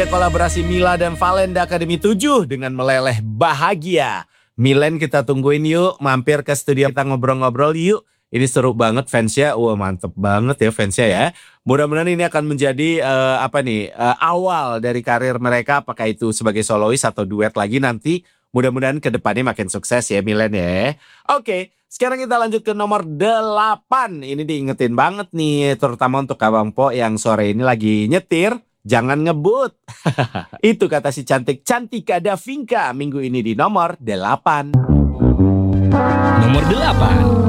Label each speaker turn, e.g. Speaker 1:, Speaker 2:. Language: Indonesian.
Speaker 1: Kolaborasi Mila dan Valenda Academy 7 dengan Meleleh Bahagia. Milen kita tungguin yuk, mampir ke studio kita ngobrol-ngobrol yuk. Ini seru banget fansnya, wah mantep banget ya fansnya ya. Mudah-mudahan ini akan menjadi awal dari karir mereka, apakah itu sebagai solois atau duet lagi nanti. Mudah-mudahan ke depannya makin sukses ya Milen ya. Oke, sekarang kita lanjut ke nomor 8. Ini diingetin banget nih, terutama untuk Abang Po yang sore ini lagi nyetir. Jangan ngebut. Itu kata si cantik Cantika Davinka minggu ini di nomor 8.
Speaker 2: Nomor 8.